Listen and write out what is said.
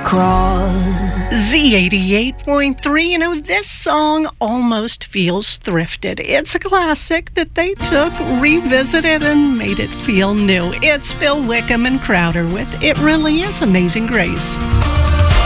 Z88.3, this song almost feels thrifted. It's a classic that they took, revisited, and made it feel new. It's Phil Wickham and Crowder with It Really Is Amazing Grace.